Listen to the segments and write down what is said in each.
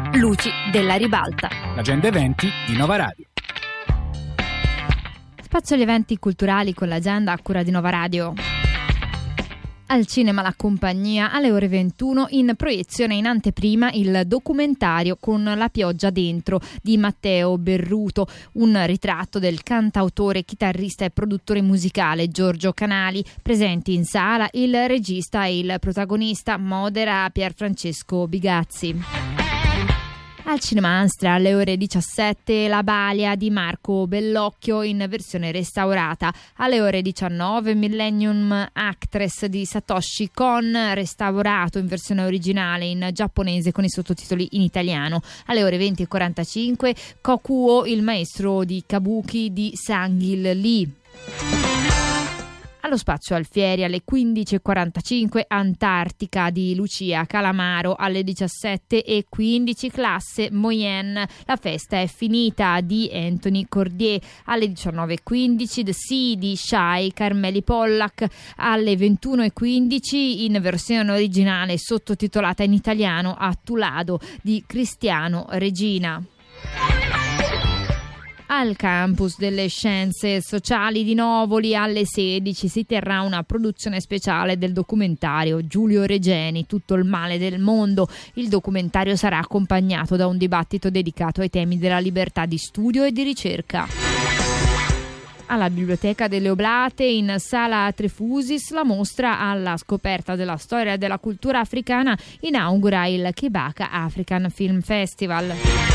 Luci della ribalta. L'agenda eventi di Nova Radio. Spazio agli eventi culturali con l'agenda a cura di Nova Radio. Al cinema La Compagnia alle ore 21, in proiezione in anteprima il documentario Con la pioggia dentro di Matteo Berruto, un ritratto del cantautore, chitarrista e produttore musicale Giorgio Canali. Presenti in sala il regista e il protagonista, modera Pierfrancesco Bigazzi. Al Cinema Anstra alle ore 17 La Balia di Marco Bellocchio in versione restaurata. Alle ore 19 Millennium Actress di Satoshi Kon, restaurato in versione originale in giapponese con i sottotitoli in italiano. Alle ore 20:45 Kokuo, il maestro di Kabuki di Sang-il Lee. Allo Spazio Alfieri alle 15:45 Antartica di Lucia Calamaro. Alle 17:15 Classe Moyenne, la festa è finita di Anthony Cordier. Alle 19:15 The Sea di Shai Carmeli Pollack. Alle 21:15 in versione originale sottotitolata in italiano Attulado di Cristiano Regina. Al campus delle Scienze Sociali di Novoli alle 16 si terrà una produzione speciale del documentario Giulio Regeni, Tutto il male del mondo. Il documentario sarà accompagnato da un dibattito dedicato ai temi della libertà di studio e di ricerca. Alla Biblioteca delle Oblate in Sala Trefusis la mostra alla scoperta della storia e della cultura africana inaugura il Kibaka African Film Festival.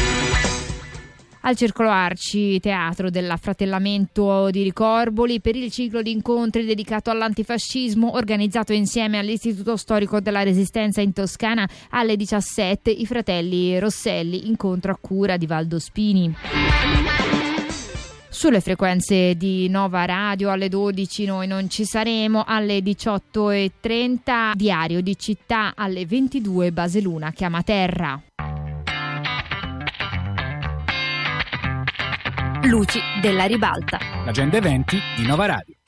Al Circolo Arci Teatro dell'Affratellamento di Ricorboli per il ciclo di incontri dedicato all'antifascismo organizzato insieme all'Istituto Storico della Resistenza in Toscana alle 17 i fratelli Rosselli, incontro a cura di Valdo Spini. Sulle frequenze di Nova Radio alle 12 noi non ci saremo, alle 18:30 Diario di Città, alle 22 Baseluna chiama terra. Luci della ribalta. L'agenda eventi di Nova Radio.